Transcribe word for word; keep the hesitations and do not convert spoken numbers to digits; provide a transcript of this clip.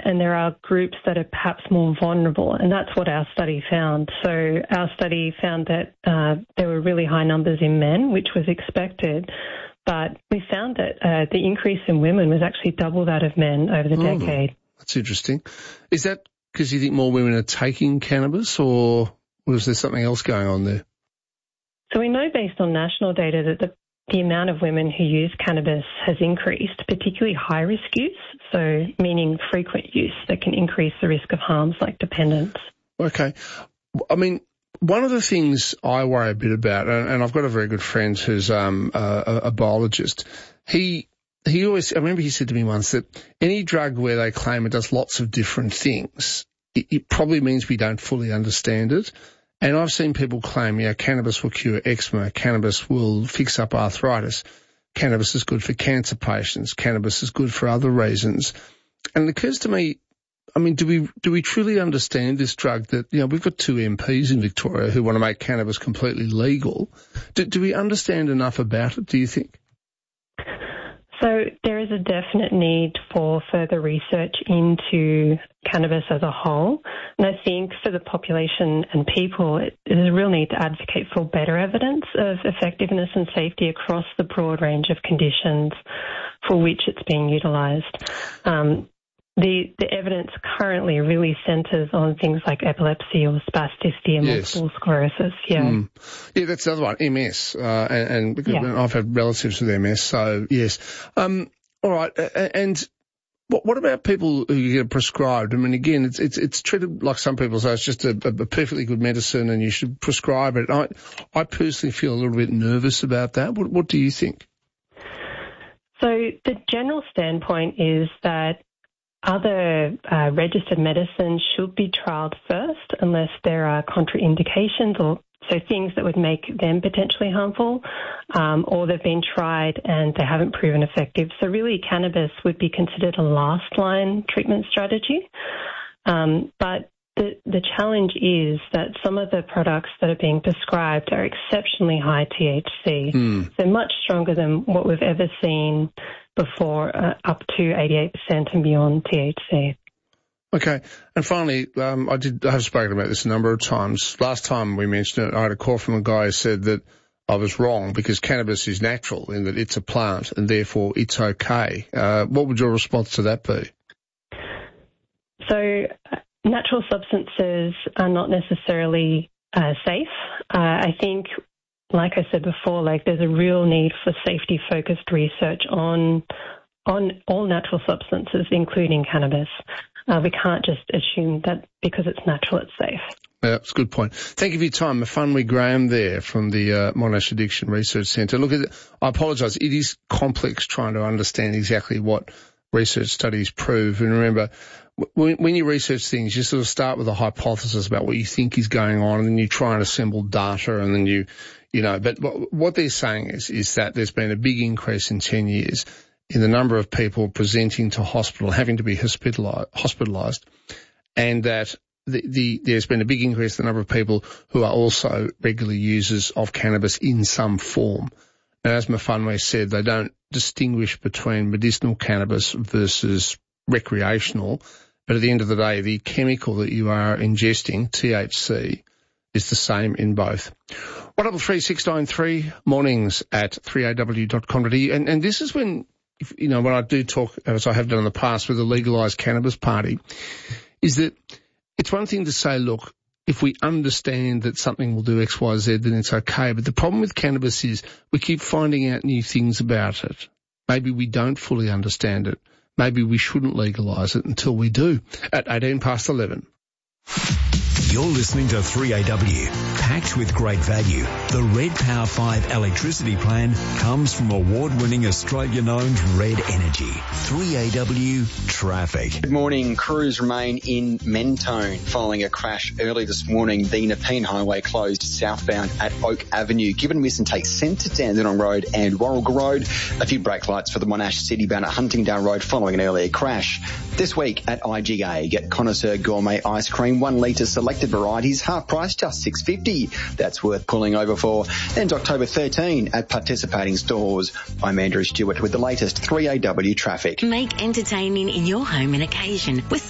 and there are groups that are perhaps more vulnerable, and that's what our study found. So our study found that uh, there were really high numbers in men, which was expected, but we found that uh, the increase in women was actually double that of men over the oh, decade. That's interesting. Is that because you think more women are taking cannabis, or was there something else going on there? So we know based on national data that the The amount of women who use cannabis has increased, particularly high-risk use, so meaning frequent use that can increase the risk of harms like dependence. Okay. I mean, one of the things I worry a bit about, and I've got a very good friend who's um, a, a biologist, he he always, I remember he said to me once that any drug where they claim it does lots of different things, it, it probably means we don't fully understand it. And I've seen people claim, you know, cannabis will cure eczema, cannabis will fix up arthritis, cannabis is good for cancer patients, cannabis is good for other reasons. And it occurs to me, I mean, do we do we truly understand this drug that, you know, we've got two M Ps in Victoria who want to make cannabis completely legal. Do, do we understand enough about it, do you think? So there is a definite need for further research into cannabis as a whole. And I think for the population and people, it, there's a real need to advocate for better evidence of effectiveness and safety across the broad range of conditions for which it's being utilised. Um, the, the evidence currently really centres on things like epilepsy or spasticity and yes. multiple sclerosis. Yeah, mm. yeah, that's the other one, M S, uh, and, and because yeah. I've had relatives with M S, so yes. Um, all right, and what, what about people who get prescribed? I mean, again, it's it's it's treated like some people say it's just a, a perfectly good medicine and you should prescribe it. I I personally feel a little bit nervous about that. What, what do you think? So the general standpoint is that other uh, registered medicines should be trialled first unless there are contraindications or so things that would make them potentially harmful, um, or they've been tried and they haven't proven effective. So really cannabis would be considered a last-line treatment strategy. Um, but the, the challenge is that some of the products that are being prescribed are exceptionally high T H C, mm. so much stronger than what we've ever seen before, uh, up to eighty-eight percent and beyond T H C. Okay. And finally, um, I did, I have spoken about this a number of times. Last time we mentioned it, I had a call from a guy who said that I was wrong because cannabis is natural in that it's a plant and therefore it's okay. Uh, what would your response to that be? So uh, natural substances are not necessarily uh, safe. Uh, I think, like I said before, like there's a real need for safety-focused research on on all natural substances, including cannabis. Uh, we can't just assume that because it's natural, it's safe. Yeah, that's a good point. Thank you for your time. Mafunwe Graham there from the uh, Monash Addiction Research Centre. Look, I apologise. It is complex trying to understand exactly what research studies prove. And remember, when, when you research things, you sort of start with a hypothesis about what you think is going on, and then you try and assemble data, and then you, you know. But what they're saying is, is that there's been a big increase in ten years in the number of people presenting to hospital, having to be hospitalised, and that the, the, there's been a big increase in the number of people who are also regular users of cannabis in some form. And as Mafunwe said, they don't distinguish between medicinal cannabis versus recreational, but at the end of the day, the chemical that you are ingesting, T H C, is the same in both. one double three six nine three, mornings at three A W dot com dot A U. And, and this is when, if, you know, when I do talk, as I have done in the past with the legalised cannabis party, is that it's one thing to say, look, if we understand that something will do X, Y, Z, then it's okay. But the problem with cannabis is we keep finding out new things about it. Maybe we don't fully understand it. Maybe we shouldn't legalise it until we do. At eighteen past eleven. You're listening to three A W, packed with great value. The Red Power five electricity plan comes from award-winning Australian-owned Red Energy. three A W Traffic. Good morning. Crews remain in Mentone following a crash early this morning. The Nepean Highway closed southbound at Oak Avenue. Given Western takes centre to Dandenong Road and Warragul Road. A few brake lights for the Monash City bound at Huntingdale Road following an earlier crash. This week at I G A, get Connoisseur Gourmet Ice Cream, one litre selected varieties, half price, just six dollars fifty. That's worth pulling over for. Ends October thirteenth at participating stores. I'm Andrew Stewart with the latest three A W traffic. Make entertaining in your home an occasion with